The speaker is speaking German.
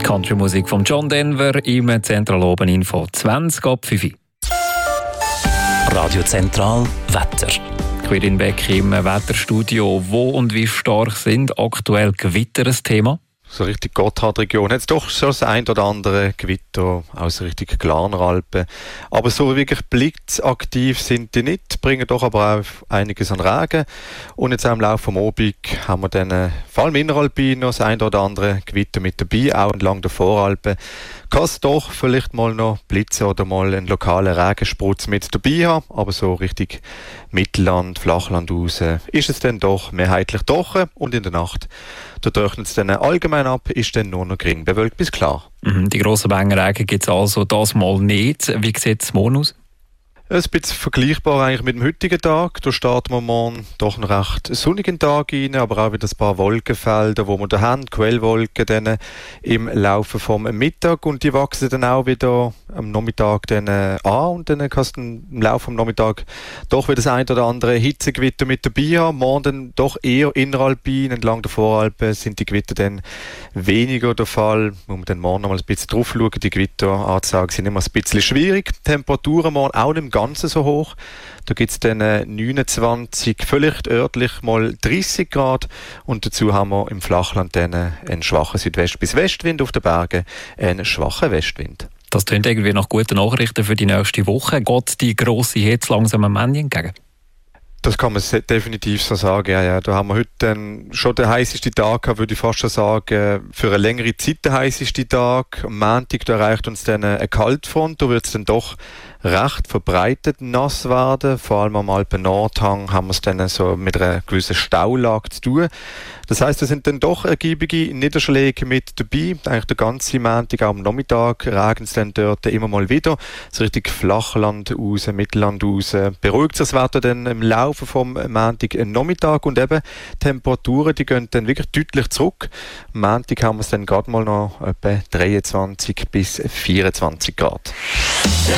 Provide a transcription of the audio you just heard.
Country-Musik von John Denver im Zentralobeninfo 20 ab 5. Radio Zentral Wetter. Quirin Beck im Wetterstudio. Wo und wie stark sind aktuell Gewitter ein Thema? So Richtung Gotthardregion hat es doch schon das ein oder andere Gewitter aus Richtung Glarner Alpen. Aber so wirklich blitzaktiv sind die nicht, bringen doch aber auch einiges an Regen. Und jetzt auch im Laufe des Abends haben wir dann vor allem inneralpin noch das ein oder andere Gewitter mit dabei, auch entlang der Voralpen. Kann es doch vielleicht mal noch Blitze oder mal einen lokalen Regensprutz mit dabei haben, aber so richtig Mittelland, Flachland raus ist es dann doch mehrheitlich trocken und in der Nacht da trocknet es dann allgemein ab, ist dann nur noch gering bewölkt bis klar. Die grossen Mengen Regen gibt es also das mal nicht. Wie sieht es morgen aus? Ein bisschen vergleichbar eigentlich mit dem heutigen Tag. Da starten wir morgen doch einen recht sonnigen Tag rein, aber auch wieder ein paar Wolkenfelder, wo wir da haben, Quellwolken dann im Laufe vom Mittag, und die wachsen dann auch wieder am Nachmittag dann an, und dann kannst du im Laufe vom Nachmittag doch wieder das ein oder andere Hitzegewitter mit dabei haben. Morgen dann doch eher inneralpin, entlang der Voralpen sind die Gewitter dann weniger der Fall. Muss man dann morgen noch mal ein bisschen drauf schauen. Die Gewitteranzeigen sind immer ein bisschen schwierig. Die Temperaturen morgen auch nicht Ganze so hoch. Da gibt es dann 29, vielleicht örtlich mal 30 Grad, und dazu haben wir im Flachland dann einen schwachen Südwest- bis Westwind, auf den Bergen einen schwachen Westwind. Das klingt irgendwie nach guten Nachrichten für die nächste Woche. Geht die grosse Hitze langsam am Ende entgegen? Das kann man definitiv so sagen. Ja. Da haben wir heute dann schon den heißesten Tag gehabt, würde ich fast schon sagen. Für eine längere Zeit der heißeste Tag. Am Montag da erreicht uns dann eine Kaltfront. Da wird es dann doch recht verbreitet nass werden. Vor allem am Alpen-Nordhang haben wir es dann so mit einer gewissen Staulage zu tun. Das heisst, da sind dann doch ergiebige Niederschläge mit dabei. Eigentlich der ganze Montag, auch am Nachmittag, regnet es dann dort immer mal wieder. So richtig Flachland raus, Mittelland raus. Beruhigt sich das Wetter dann im Laufe vom Montag Nachmittag, und eben Temperaturen, die gehen dann wirklich deutlich zurück. Am Montag haben wir es dann gerade mal noch etwa 23 bis 24 Grad.